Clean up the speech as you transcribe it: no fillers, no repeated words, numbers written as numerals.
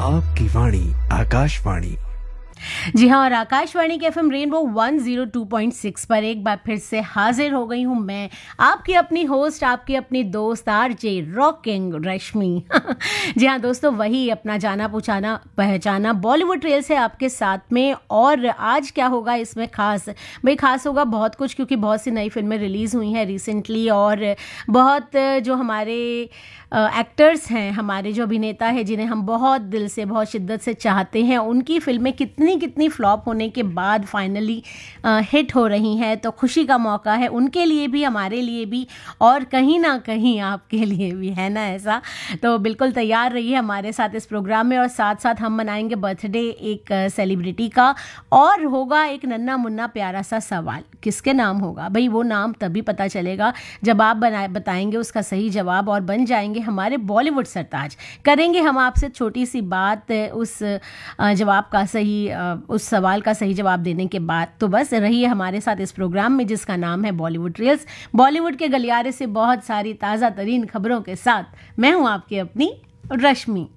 आपकी वाणी आकाशवाणी। जी हाँ, और आकाशवाणी के एफएम रेनबो 102.6 पर एक बार फिर से हाजिर हो गई हूँ मैं, आपकी अपनी होस्ट, आपकी अपनी दोस्त आरजे रॉकिंग रश्मि। जी हाँ दोस्तों, वही अपना जाना पहचाना बॉलीवुड ट्रेल्स है आपके साथ में। और आज क्या होगा इसमें खास? भाई खास होगा बहुत कुछ, क्योंकि बहुत सी नई फिल्में रिलीज़ हुई हैं रिसेंटली, और बहुत जो हमारे एक्टर्स हैं, हमारे जो अभिनेता हैं, जिन्हें हम बहुत दिल से, बहुत शिद्दत से चाहते हैं, उनकी फिल्में कितनी फ्लॉप होने के बाद फाइनली हिट हो रही हैं। तो खुशी का मौका है उनके लिए भी, हमारे लिए भी, और कहीं ना कहीं आपके लिए भी, है ना ऐसा? तो बिल्कुल तैयार रहिए हमारे साथ इस प्रोग्राम में। और साथ साथ हम मनाएंगे बर्थडे एक सेलिब्रिटी का, और होगा एक नन्ना मुन्ना प्यारा सा सवाल। किसके नाम होगा? भाई वो नाम तभी पता चलेगा जब आप बताएंगे उसका सही जवाब, और बन जाएंगे हमारे बॉलीवुड सरताज। करेंगे हम आपसे छोटी सी बात उस जवाब का सही, उस सवाल का सही जवाब देने के बाद। तो बस रहिए हमारे साथ इस प्रोग्राम में, जिसका नाम है बॉलीवुड रील्स। बॉलीवुड के गलियारे से बहुत सारी ताज़ा तरीन खबरों के साथ मैं हूं आपकी अपनी रश्मि।